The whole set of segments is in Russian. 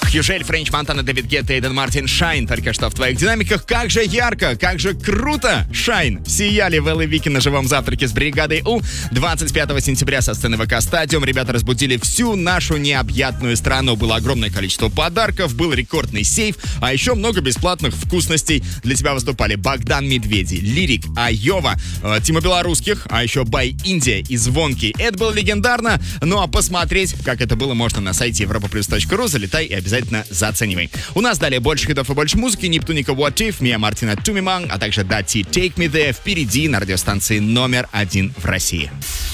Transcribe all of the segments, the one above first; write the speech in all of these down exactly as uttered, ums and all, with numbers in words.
Южель, Френч Монтана, Дэвид Гетта, Эйден Мартин, Шайн. Только что в твоих динамиках. Как же ярко, как же круто Шайн сияли Вэл и Вики на живом завтраке с бригадой У. двадцать пятого сентября со сцены ВК Стадиум ребята разбудили всю нашу необъятную страну. Было огромное количество подарков, был рекордный сейф, а еще много бесплатных вкусностей. Для тебя выступали Богдан Медведи, Лирик, Айова, э, Тима Белорусских, а еще Бай Индия и Звонкий. Это было легендарно. Ну а посмотреть, как это было, можно на сайте европа плюс точка ру. Залетай и обязательно заценивай. У нас далее больше хитов и больше музыки. Нептуника What If, Мия Мартина Тумиман, а также Дати Take Me There впереди на радиостанции номер один в России.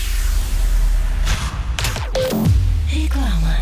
Реклама.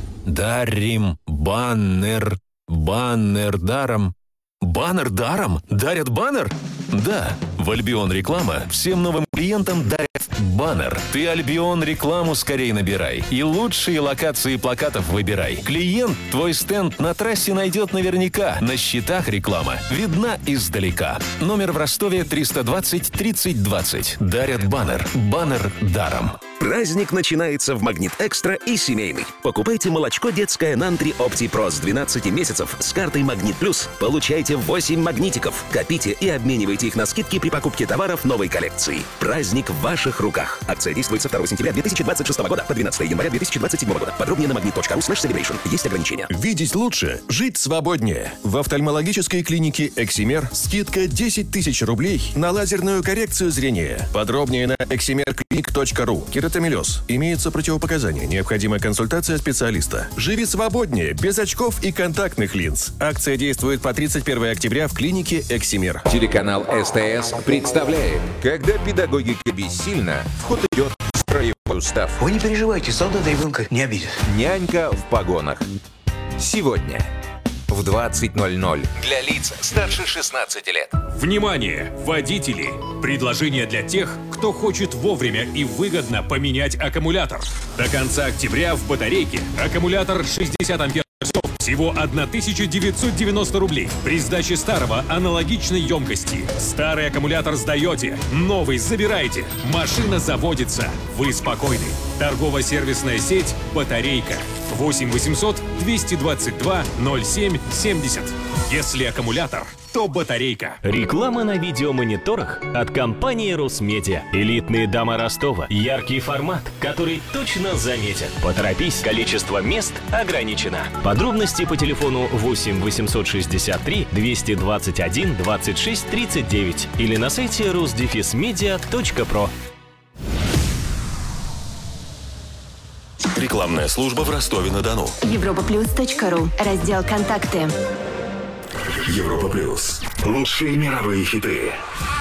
Дарим баннер, баннер даром. Баннер даром? Дарят баннер? Да, в Альбион Реклама всем новым клиентам дарят баннер. Ты Альбион Рекламу скорее набирай и лучшие локации плакатов выбирай. Клиент твой стенд на трассе найдет наверняка. На счетах реклама видна издалека. Номер в Ростове триста двадцать тридцать двадцать. Дарят баннер. Баннер даром. Праздник начинается в Магнит Экстра и семейный. Покупайте молочко детское Нантри Опти Про с двенадцати месяцев с картой Магнит Плюс. Получайте восемь магнитиков. Копите и обменивайте их на скидки при покупке товаров новой коллекции. Праздник в ваших руках. Акция действует со второго сентября две тысячи двадцать шестого года по двенадцатого января две тысячи двадцать седьмого года. Подробнее на магнит точка ру слэш селебрейшн. Есть ограничения. Видеть лучше, жить свободнее. В офтальмологической клинике «Эксимер» скидка десять тысяч рублей на лазерную коррекцию зрения. Подробнее на эксимер клиник точка ру. Кератомелез. Имеются противопоказания. Необходимая консультация специалиста. Живи свободнее, без очков и контактных линз. Акция действует по тридцать первого октября в клинике «Эксимер». Телеканал СТС представляет, когда педагогика бессильна, в ход идет строевой устав. Вы не переживайте, солдата ребенка не обидит. Нянька в погонах. Сегодня в двадцать ноль ноль для лиц старше шестнадцати лет. Внимание, водители! Предложение для тех, кто хочет вовремя и выгодно поменять аккумулятор. До конца октября в батарейке аккумулятор шестьдесят ампер всего тысяча девятьсот девяносто рублей. При сдаче старого аналогичной емкости. Старый аккумулятор сдаете, новый забираете. Машина заводится. Вы спокойны. Торгово-сервисная сеть «Батарейка». восемь восемьсот двести двадцать два ноль семь семьдесят. Если аккумулятор, то батарейка. Реклама на видеомониторах от компании Русмедиа. Элитные дома Ростова. Яркий формат, который точно заметят. Поторопись, количество мест ограничено. Подробности по телефону восемь восемьсот шестьдесят три двести двадцать один двадцать шесть тридцать девять или на сайте рус дефис медиа точка про. Рекламная служба в Ростове-на-Дону. европа плюс точка ру. Раздел «Контакты». Европа Плюс. Лучшие мировые хиты.